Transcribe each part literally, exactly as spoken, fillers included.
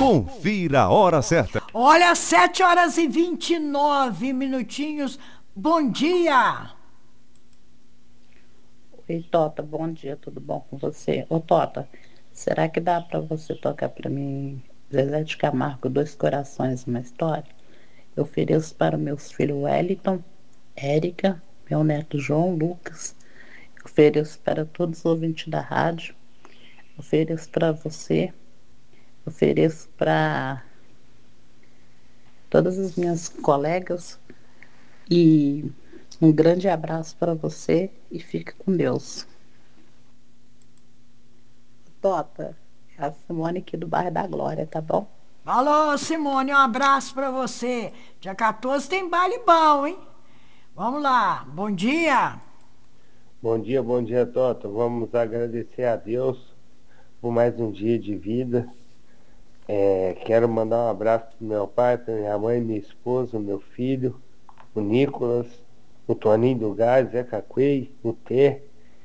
Confira a hora certa. Olha, sete horas e vinte e nove minutinhos. Bom dia! Oi, Tota, bom dia, tudo bom com você? Ô, Tota, será que dá para você tocar para mim Zezé de Camargo, Dois Corações, uma História? Eu ofereço para meus filhos Wellington, Érica, meu neto João Lucas, eu ofereço para todos os ouvintes da rádio, eu ofereço para você, eu ofereço para todas as minhas colegas e um grande abraço para você e fique com Deus. Tota, é a Simone aqui do bairro da Glória, tá bom? Alô, Simone, um abraço pra você. Dia quatorze tem baile bom, hein? Vamos lá, bom dia. Bom dia, bom dia, Tota. Vamos agradecer a Deus por mais um dia de vida. É, quero mandar um abraço pro meu pai, pra minha mãe, minha esposa, meu filho, o Nicolas, o Toninho do Gás, Zé Caquei, o Té,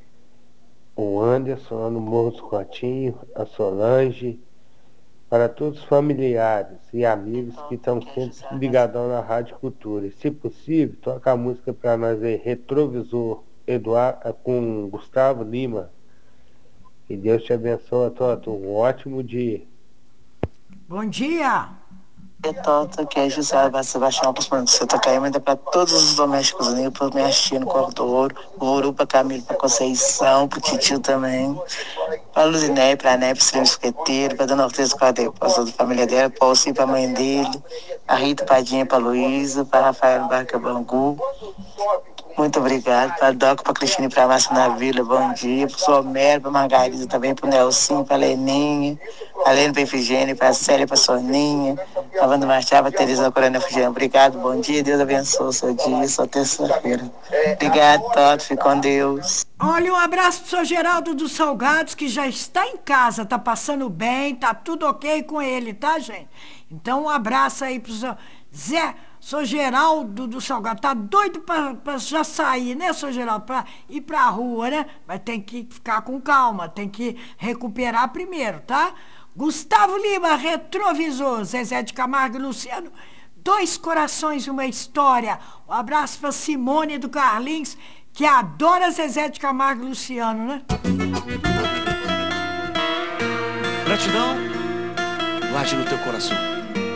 o Anderson, lá no Morro dos Cotinho, a Solange, para todos os familiares e amigos que estão sempre ligados na Rádio Cultura. E, se possível, toca a música para nós aí, Retrovisor, Eduardo, com Gustavo Lima. E Deus te abençoe, Toto. Um ótimo dia. Bom dia. É Tota, que é Gisela Sebastião, para você tocar aí, manda para todos os domésticos unidos, para minha tia no Cordouro, o Ouro, para Camilo, para Conceição, para o Titio também, para a Luziné, para a Né, para o Silvio Esqueteiro, para a Dona Orteza, para a depósito da família dela, para o Alci, para a mãe dele, a Rita Padinha, para a Luísa, para a Rafael Barca Bangu. Muito obrigado. Para a Doca, para a Cristina e para a Márcia na Vila, bom dia. Para o Somero, para a Margarida também, para o Nelson, para a Leninha, para a Lena, para a Efigênia, para a Célia, para a Soninha, para a Wanda Machado, para a Tereza Corona Efigênia. Obrigado, bom dia. Deus abençoe o seu dia, sua terça-feira. Obrigado, Toto. Fique com Deus. Olha, um abraço pro seu Geraldo dos Salgados, que já está em casa, tá passando bem, tá tudo ok com ele, tá, gente? Então, um abraço aí pro seu Zé, seu Geraldo do Salgado. Tá doido pra, pra já sair, né, seu Geraldo? Pra ir pra rua, né? Mas tem que ficar com calma, tem que recuperar primeiro, tá? Gustavo Lima, Retrovisor, Zezé de Camargo e Luciano, Dois Corações, uma História. Um abraço pra Simone do Carlinhos, que adora Zezé de Camargo e Luciano, né? Gratidão, guarde no teu coração.